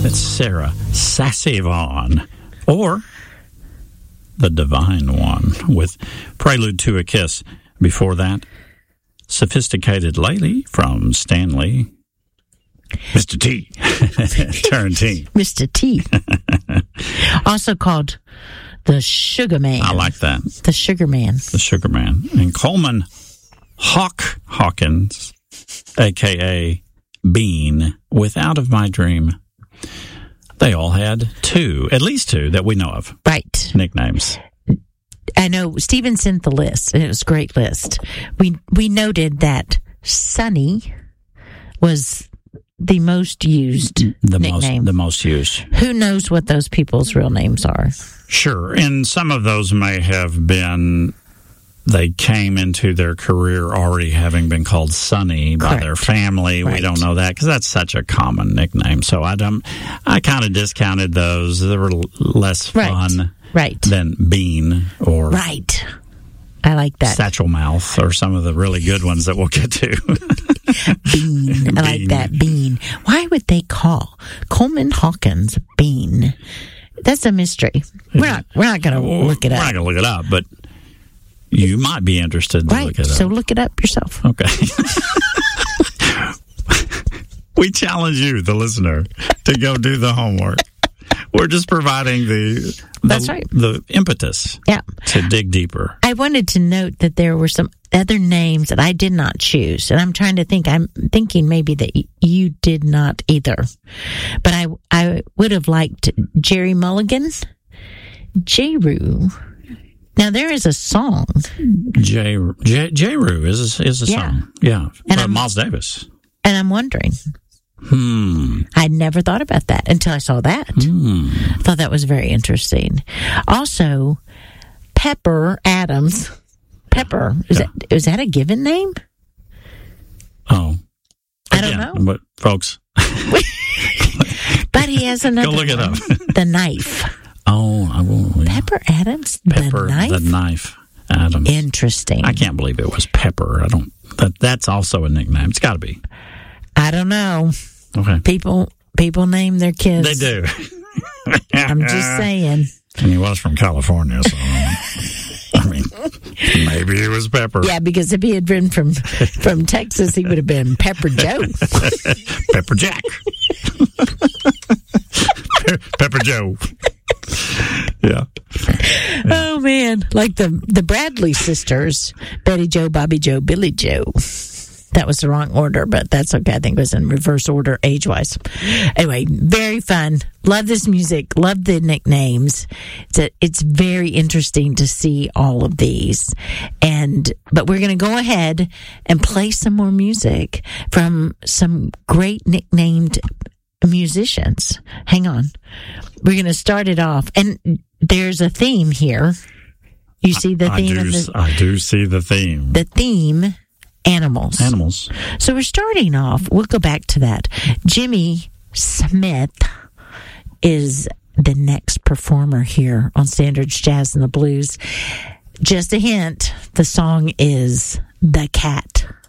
It's Sarah Sassy Vaughan, or the Divine One, with Prelude to a Kiss. Before that, Sophisticated Lady from Stanley. Mr. T. Turrentine. Mr. T. Also called the Sugar Man. I like that. The Sugar Man. The Sugar Man. And Coleman Hawkins, a.k.a. Bean, with Out of My Dream. They all had at least two that we know of. Right. Nicknames. I know Stephen sent the list, and it was a great list. We noted that Sonny was the most used nickname. The most used. Who knows what those people's real names are? Sure. And some of those may have been, they came into their career already having been called Sonny by their family. Right. We don't know that because that's such a common nickname. So I kind of discounted those. They were less fun than Bean or Right. I like that. Satchel Mouth or some of the really good ones that we'll get to. Bean. I like that. Bean. Why would they call Coleman Hawkins Bean? That's a mystery. We're not going to look it up. We're not going to look it up, but you might be interested to look it up. So look it up yourself. Okay. We challenge you, the listener, to go do the homework. We're just providing the impetus to dig deeper. I wanted to note that there were some other names that I did not choose. And I'm trying to think. I'm thinking maybe that you did not either. But I would have liked Jerry Mulligan, J-Roo. Now, there is a song. J-Roo is a song. Yeah. And Miles Davis. And I'm wondering. I never thought about that until I saw that. I thought that was very interesting. Also, Pepper Adams. Pepper. Is that a given name? Oh. I don't know. But folks. But he has another Go look it up. The Knife. Oh, I will. Pepper Adams? Pepper, the Knife Adams. Interesting. I can't believe it was Pepper. That's also a nickname. It's got to be. I don't know. Okay. People name their kids. They do. I'm just saying. And he was from California, so I mean, maybe it was Pepper. Yeah, because if he had been from Texas, he would have been Pepper Joe. Pepper Jack. Pepper Joe. Yeah. Oh man, like the Bradley sisters, Betty Joe, Bobby Joe, Billy Joe. That was the wrong order, but that's okay. I think it was in reverse order age-wise. Anyway, very fun. Love this music. Love the nicknames. It's very interesting to see all of these. But we're going to go ahead and play some more music from some great nicknamed musicians. Hang on. We're going to start it off. And there's a theme here. You see the theme? I do see the theme. The theme... Animals. So we're starting off, we'll go back to that. Jimmy Smith is the next performer here on Standards Jazz and the Blues. Just a hint, the song is The Cat.